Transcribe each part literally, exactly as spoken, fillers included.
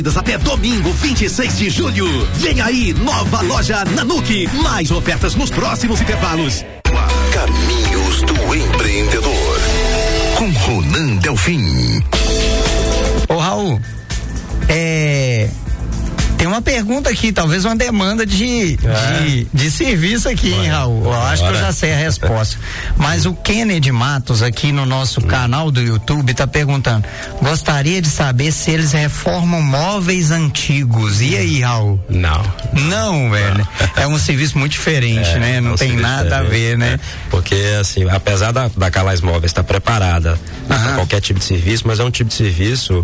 Até domingo, vinte e seis de julho. Vem aí, nova loja Nanuque. Mais ofertas nos próximos intervalos. Caminhos do Empreendedor. Com Ronan Delfim. Ô Raul, é... tem uma pergunta aqui, talvez uma demanda de, é. de, de serviço aqui, hein, Raul? Eu acho Bora. que eu já sei a resposta. Mas o Kennedy Matos, aqui no nosso hum. canal do YouTube, tá perguntando: gostaria de saber se eles reformam móveis antigos. E aí, Raul? Não. Não, velho. É um serviço muito diferente, é, né? Não é um tem nada diferente. a ver, né? É. Porque, assim, apesar da, da Calais Móveis estar preparada para qualquer tipo de serviço, mas é um tipo de serviço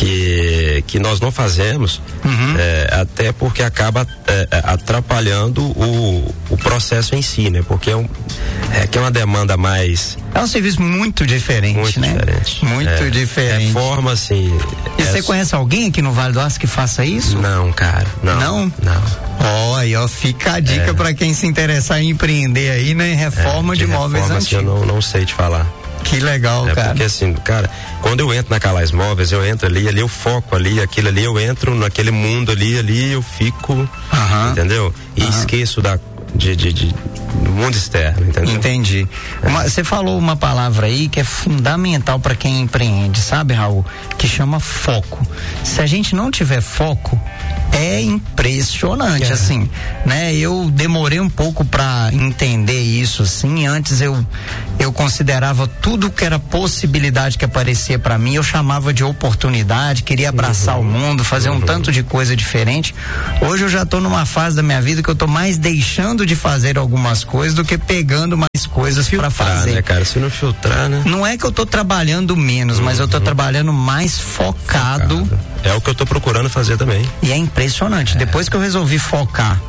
que, que nós não fazemos. Uhum. É, até porque acaba é, atrapalhando o, o processo em si, né? Porque é, um, é que é uma demanda mais... É um serviço muito diferente, muito né? Diferente. Muito é, diferente. É forma, assim... E é, você conhece alguém aqui no Vale do Aço que faça isso? Não, cara. Não? Não? Não. Ó, aí, ó, fica a dica é. para quem se interessar em empreender aí, né? Reforma é, de, de móveis reforma, antigos. Assim, eu não, não sei te falar. Que legal, é, cara. Porque assim, cara, quando eu entro na Calais Móveis, eu entro ali, ali eu foco ali, aquilo ali, eu entro naquele mundo ali, ali eu fico, uh-huh. entendeu? E uh-huh. esqueço da, de, de, de, do mundo externo, entendeu? Entendi. Você é. falou uma palavra aí que é fundamental para quem empreende, sabe, Raul? Que chama foco. Se a gente não tiver foco, é impressionante, é. assim, né? Eu demorei um pouco para entender isso, assim. Antes eu eu considerava tudo que era possibilidade que aparecia para mim, eu chamava de oportunidade, queria abraçar uhum. o mundo, fazer uhum. um tanto de coisa diferente. Hoje eu já tô numa fase da minha vida que eu tô mais deixando de fazer algumas coisas do que pegando mais coisas para fazer. Né, cara? Se não filtrar, né? Não é que eu tô trabalhando menos, uhum. mas eu tô trabalhando mais focado. focado. É o que eu tô procurando fazer também. E é impressionante. É. Depois que eu resolvi focar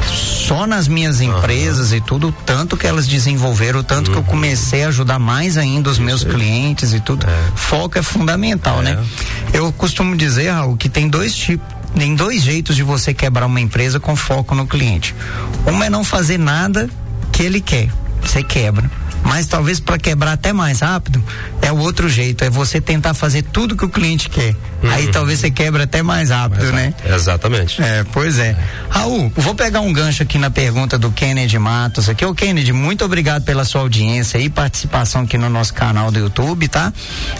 só nas minhas empresas uhum. e tudo, tanto que elas desenvolveram, tanto uhum. que eu comecei a ajudar mais ainda os Isso meus aí. clientes e tudo. É. Foco é fundamental, é. né? Eu costumo dizer, Raul, que tem dois tipos, tem dois jeitos de você quebrar uma empresa com foco no cliente. Uma é não fazer nada que ele quer. Você quebra. Mas talvez para quebrar até mais rápido é o outro jeito, é você tentar fazer tudo que o cliente quer. Uhum. Aí talvez você quebra até mais rápido, mais né? Rápido. Exatamente. É, pois é. Raul, vou pegar um gancho aqui na pergunta do Kennedy Matos aqui. Ô Kennedy, muito obrigado pela sua audiência e participação aqui no nosso canal do YouTube, tá?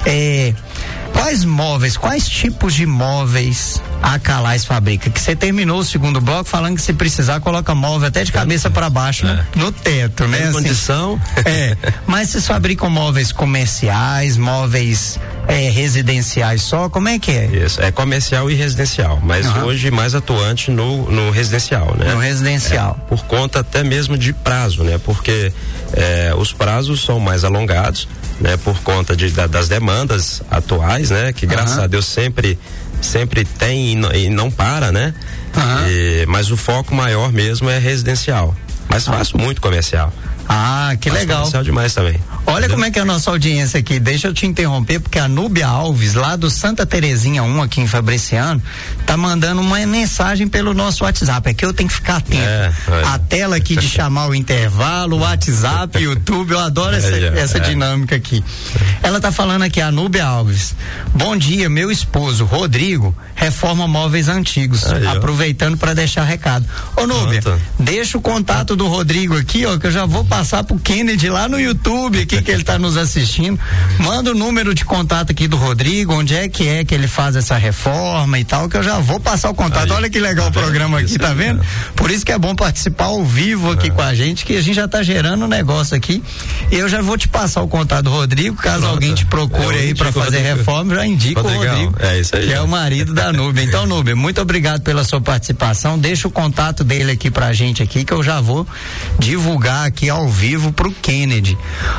É, quais móveis, quais tipos de móveis a Calais fabrica? Que você terminou o segundo bloco falando que se precisar coloca móvel até de cabeça para baixo é. no, no teto, né? Tem condição. É, mas vocês fabricam móveis comerciais, móveis é, residenciais só? Como é que é? Isso, é comercial e residencial, mas uhum. hoje mais atuante no, no residencial, né? No residencial. É, por conta até mesmo de prazo, né? Porque é, os prazos são mais alongados, né? Por conta de, da, das demandas atuais, né? Que graças uhum. a Deus sempre sempre tem e não, e não para, né? Uhum. E, mas o foco maior mesmo é residencial, mas uhum. faço muito comercial. Ah, que Faço legal. Comercial demais também. Olha Entendeu? Como é que é a nossa audiência aqui. Deixa eu te interromper, porque a Núbia Alves, lá do Santa Terezinha um, aqui em Fabriciano, tá mandando uma mensagem pelo nosso WhatsApp. Aqui eu tenho que ficar atento. É, a tela aqui de chamar o intervalo, o WhatsApp, YouTube, eu adoro essa, é, essa é. dinâmica aqui. Ela tá falando aqui, a Núbia Alves. Bom dia, meu esposo, Rodrigo, reforma móveis antigos. Aí, aproveitando para deixar recado. Ô Núbia, Pronto. deixa o contato do Rodrigo aqui, ó, que eu já vou passar pro Kennedy lá no YouTube aqui que ele tá nos assistindo. Manda o número de contato aqui do Rodrigo, onde é que é que ele faz essa reforma e tal, que eu já vou passar o contato. Aí, Olha que legal tá o programa aqui, tá vendo? Por isso que é bom participar ao vivo aqui é. com a gente, que a gente já tá gerando um negócio aqui. E eu já vou te passar o contato do Rodrigo, caso Pronto. alguém te procure eu aí para fazer Rodrigo. reforma, já indica Rodrigão. o Rodrigo, é isso aí, que é o marido da Núbia. Então, Núbia, muito obrigado pela sua participação. Deixa o contato dele aqui pra gente aqui, que eu já vou divulgar aqui ao vivo pro Kennedy.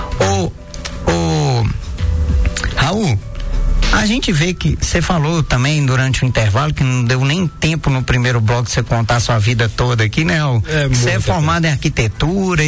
Ô, ô, Raul, a gente vê que você falou também durante o intervalo que não deu nem tempo no primeiro bloco de você contar a sua vida toda aqui, né? É, você é formado em arquitetura,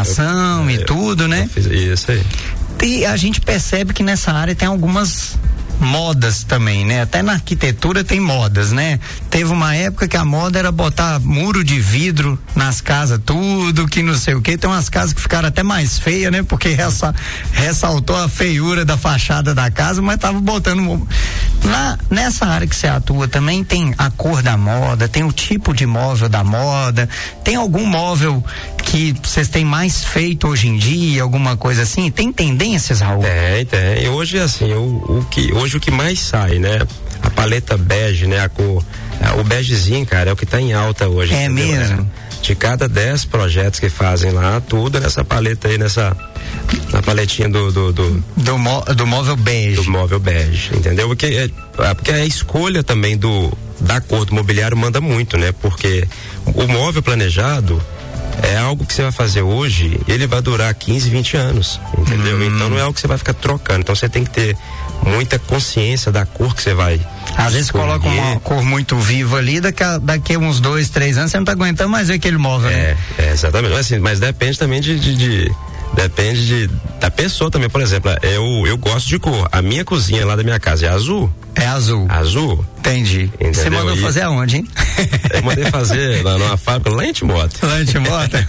edificação eu, e eu, tudo, né? Eu fiz isso aí. E a gente percebe que nessa área tem algumas modas também, né? Até na arquitetura tem modas, né? Teve uma época que a moda era botar muro de vidro nas casas, tudo que não sei o que. Tem umas casas que ficaram até mais feias, né? Porque ressa, ressaltou a feiura da fachada da casa, mas tava botando... Lá, nessa área que você atua também tem a cor da moda, tem o tipo de móvel da moda, tem algum móvel que vocês têm mais feito hoje em dia, alguma coisa assim? Tem tendências, Raul? Tem, tem. Hoje, assim, o, o que, hoje o que mais sai, né? A paleta bege, né? A cor, o begezinho, cara, é o que tá em alta hoje. É entendeu? mesmo? De cada dez projetos que fazem lá, tudo nessa paleta aí, nessa, na paletinha do do do, do, mo, do móvel bege. Do móvel bege, entendeu? Porque, é, porque a escolha também do da cor do mobiliário manda muito, né? Porque o móvel planejado é algo que você vai fazer hoje, ele vai durar quinze, vinte anos, entendeu? Hum. Então não é algo que você vai ficar trocando, então você tem que ter muita consciência da cor que você vai. Às vezes coloca uma cor muito viva ali, daqui a, daqui a uns dois, três anos você não tá aguentando mais ver aquele móvel, é, né? É, exatamente, mas, assim, mas depende também de, de, de depende de, da pessoa também, por exemplo, eu, eu gosto de cor, a minha cozinha lá da minha casa é azul. É azul. Azul. Entendi. Você mandou e fazer aonde, hein? Eu mandei fazer lá numa fábrica, lá em Timóteo. Lá em Timóteo?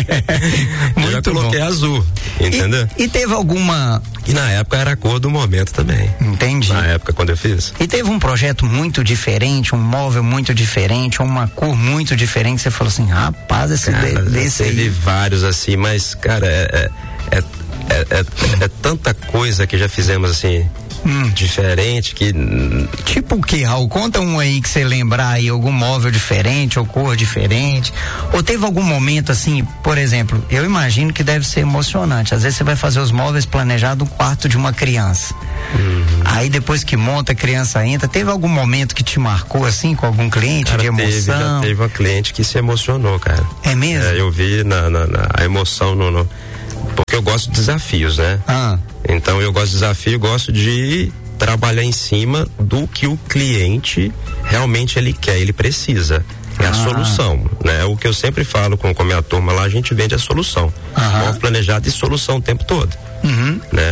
Eu já coloquei bom. Azul, entendeu? E, e teve alguma... E na época era a cor do momento também. Entendi. Na época quando eu fiz. E teve um projeto muito diferente, um móvel muito diferente, uma cor muito diferente, você falou assim, rapaz, esse cara, de, desse teve aí. vários assim, mas, cara, é, é, é, é, é, é tanta coisa que já fizemos assim... Hum. Diferente que... Tipo o que, Raul? Conta um aí que você lembrar aí, algum móvel diferente ou cor diferente, ou teve algum momento assim, por exemplo, eu imagino que deve ser emocionante, às vezes você vai fazer os móveis planejados no quarto de uma criança, uhum. Aí depois que monta, a criança entra, teve algum momento que te marcou assim, com algum cliente, cara, de emoção? Teve, já teve uma cliente que se emocionou, cara. É mesmo? É, eu vi na, na, na a emoção no, no... porque eu gosto de desafios, né? Ah. Então eu gosto de desafio, gosto de trabalhar em cima do que o cliente realmente ele quer, ele precisa. É ah. a solução, né? O que eu sempre falo com, com a minha turma lá, a gente vende a solução. Móvel planejado e solução o tempo todo, uhum. né?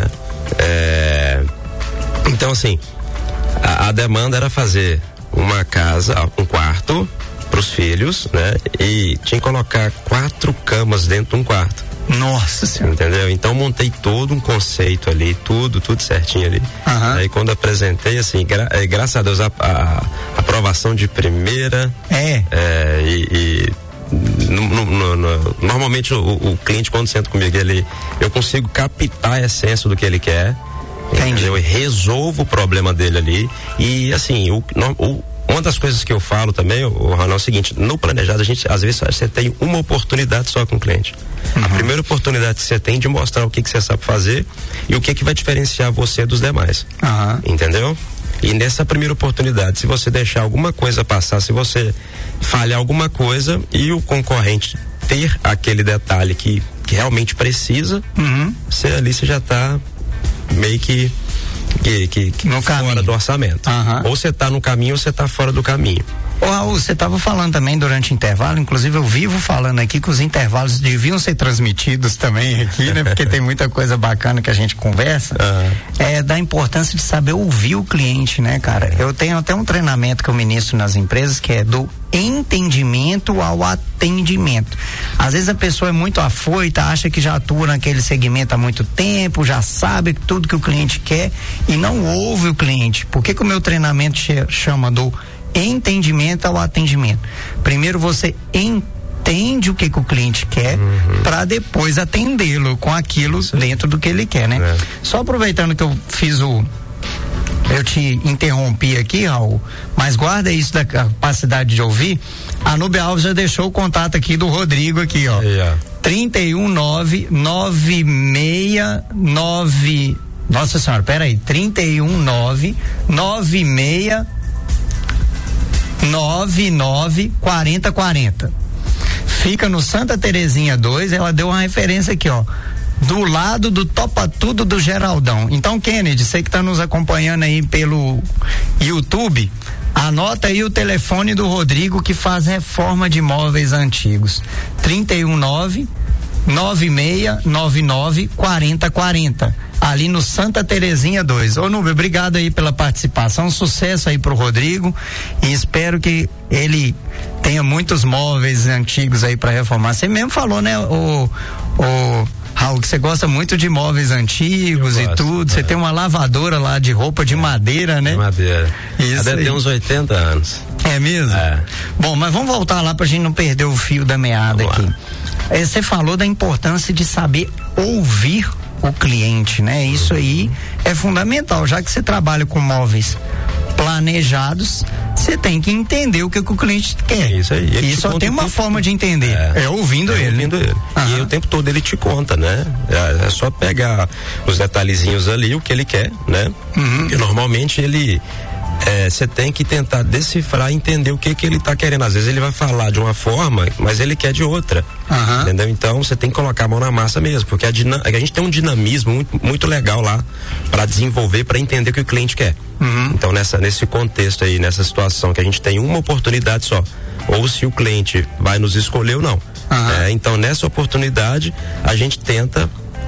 É... Então assim, a, a demanda era fazer uma casa, um quarto para os filhos, né? E tinha que colocar quatro camas dentro de um quarto. Nossa Senhora. Entendeu? Então montei todo um conceito ali, tudo, tudo certinho ali. Uhum. Aí quando apresentei, assim, gra, é, graças a Deus, a, a, a aprovação de primeira. É. é e, e no, no, no, normalmente o, o cliente, quando senta comigo, ele, eu consigo captar a essência do que ele quer. Entendeu? E resolvo o problema dele ali. E assim, o, o uma das coisas que eu falo também, o Ronaldo, é o seguinte, no planejado a gente, às vezes você tem uma oportunidade só com o cliente. Uhum. A primeira oportunidade que você tem de mostrar o que que você sabe fazer e o que que vai diferenciar você dos demais. Uhum. Entendeu? E nessa primeira oportunidade, se você deixar alguma coisa passar, se você falhar alguma coisa e o concorrente ter aquele detalhe que, que realmente precisa, uhum. você ali você já está meio que que, que, que no fora caminho. do orçamento. Uhum. Ou você está no caminho ou você está fora do caminho. Ô Raul, você estava falando também durante o intervalo, inclusive eu vivo falando aqui que os intervalos deviam ser transmitidos também aqui, né? Porque tem muita coisa bacana que a gente conversa. Uhum. É da importância de saber ouvir o cliente, né, cara? Eu tenho até um treinamento que eu ministro nas empresas que é do entendimento ao atendimento. Às vezes a pessoa é muito afoita, acha que já atua naquele segmento há muito tempo, já sabe tudo que o cliente quer e não ouve o cliente. Por que que o meu treinamento chama do entendimento ao atendimento? Primeiro você entende o que que o cliente quer, uhum. para depois atendê-lo com aquilo Sim. dentro do que ele quer, né? É. Só aproveitando que eu fiz o eu te interrompi aqui, Raul, mas guarda isso da capacidade de ouvir. A Nubia Alves já deixou o contato aqui do Rodrigo aqui, ó. Yeah. trinta e um nove nove seis nove Nossa Senhora, peraí. trinta e um nove nove seis nove nove quarenta quarenta. Fica no Santa Terezinha dois, ela deu uma referência aqui, ó. Do lado do Topa Tudo do Geraldão. Então, Kennedy, você que está nos acompanhando aí pelo YouTube, anota aí o telefone do Rodrigo que faz reforma de imóveis antigos. trinta e um nove nove seis nove nove quarenta quarenta. ali no Santa Terezinha dois. Ô Nubia, obrigado aí pela participação, sucesso aí pro Rodrigo e espero que ele tenha muitos móveis antigos aí para reformar. Você mesmo falou, né, o, o Raul, que você gosta muito de móveis antigos gosto, e tudo. Você é. tem uma lavadora lá de roupa de madeira, né? De madeira. Isso. Deve ter uns oitenta anos. É mesmo? É. Bom, mas vamos voltar lá pra gente não perder o fio da meada vamos aqui. É, você falou da importância de saber ouvir o cliente, né? Isso aí é fundamental, já que você trabalha com móveis planejados, você tem que entender o que, que o cliente quer. Isso aí. E só tem uma forma de entender, é, é ouvindo é ele. Ouvindo ele. Aham. E o tempo todo ele te conta, né? É, é só pegar os detalhezinhos ali, o que ele quer, né? Uhum. E normalmente ele você é, tem que tentar decifrar e entender o que que ele está querendo. Às vezes ele vai falar de uma forma, mas ele quer de outra. Uhum. Entendeu? Então você tem que colocar a mão na massa mesmo, porque a, dinam, a gente tem um dinamismo muito, muito legal lá para desenvolver, para entender o que o cliente quer. Uhum. Então nessa, nesse contexto aí, nessa situação que a gente tem uma oportunidade só, ou se o cliente vai nos escolher ou não. Uhum. É, então nessa oportunidade a gente tenta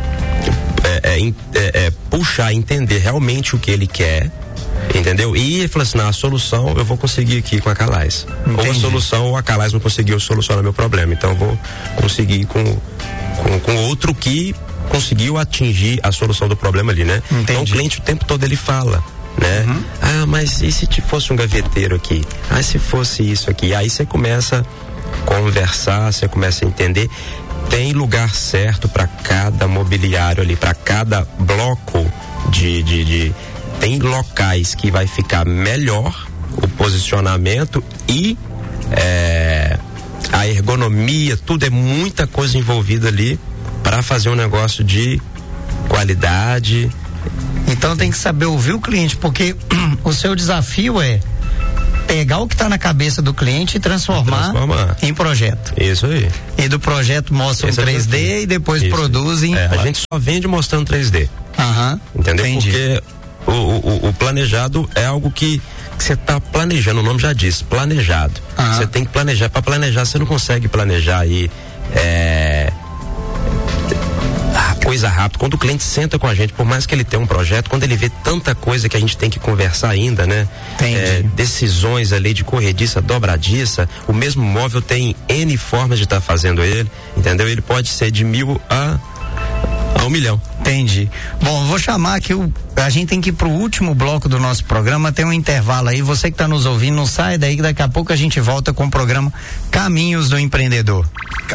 é, é, é, é, puxar, entender realmente o que ele quer. Entendeu? E ele falou assim, não, a solução eu vou conseguir aqui com a Calais. Ou a solução, ou a Calais não conseguiu solucionar meu problema. Então eu vou conseguir com, com, com outro que conseguiu atingir a solução do problema ali, né? Entendi. Então o cliente o tempo todo ele fala, né? Uhum. Ah, mas e se fosse um gaveteiro aqui? Ah, se fosse isso aqui? Aí você começa a conversar, você começa a entender. Tem lugar certo para cada mobiliário ali, para cada bloco de, de, de tem locais que vai ficar melhor o posicionamento e é, a ergonomia, tudo é muita coisa envolvida ali para fazer um negócio de qualidade. Então tem que saber ouvir o cliente, porque o seu desafio é pegar o que está na cabeça do cliente e transformar, transformar em projeto. Isso aí. E do projeto mostra Esse um três D é e depois Isso. produz em... É, a gente só vende mostrando três D. Aham. Entendeu? Entendi. Porque O, o, o planejado é algo que você está planejando, o nome já diz, planejado. Você uhum. tem que planejar. Para planejar, você não consegue planejar aí é, coisa rápida. Quando o cliente senta com a gente, por mais que ele tenha um projeto, quando ele vê tanta coisa que a gente tem que conversar ainda, né? É, decisões ali de corrediça, dobradiça, o mesmo móvel tem N formas de estar tá fazendo ele, entendeu? Ele pode ser de mil a a um milhão. Entendi. Bom, vou chamar aqui o. A gente tem que ir pro último bloco do nosso programa, tem um intervalo aí. Você que está nos ouvindo, não sai daí que daqui a pouco a gente volta com o programa Caminhos do Empreendedor.